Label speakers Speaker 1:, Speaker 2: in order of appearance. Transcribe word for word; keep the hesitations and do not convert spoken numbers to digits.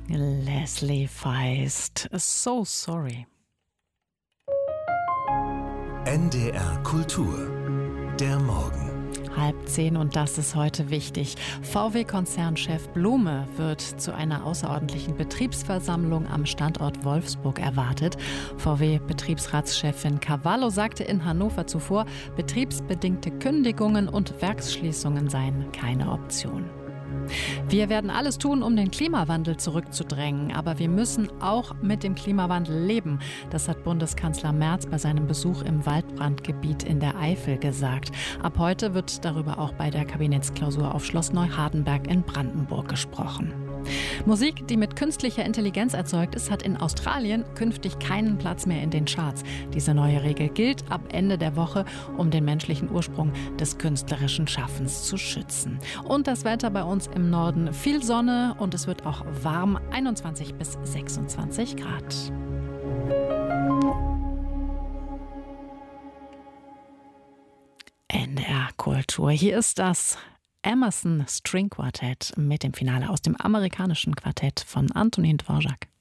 Speaker 1: Leslie Feist, So Sorry.
Speaker 2: N D R Kultur, der Morgen.
Speaker 1: Halb zehn und das ist heute wichtig. V W-Konzernchef Blume wird zu einer außerordentlichen Betriebsversammlung am Standort Wolfsburg erwartet. V W-Betriebsratschefin Cavallo sagte in Hannover zuvor, betriebsbedingte Kündigungen und Werksschließungen seien keine Option. Wir werden alles tun, um den Klimawandel zurückzudrängen, aber wir müssen auch mit dem Klimawandel leben. Das hat Bundeskanzler Merz bei seinem Besuch im Waldbrandgebiet in der Eifel gesagt. Ab heute wird darüber auch bei der Kabinettsklausur auf Schloss Neuhardenberg in Brandenburg gesprochen. Musik, die mit künstlicher Intelligenz erzeugt ist, hat in Australien künftig keinen Platz mehr in den Charts. Diese neue Regel gilt ab Ende der Woche, um den menschlichen Ursprung des künstlerischen Schaffens zu schützen. Und das Wetter bei uns im Norden: viel Sonne und es wird auch warm, einundzwanzig bis sechsundzwanzig Grad. N D R Kultur, hier ist das Emerson String Quartett mit dem Finale aus dem amerikanischen Quartett von Antonin Dvorak.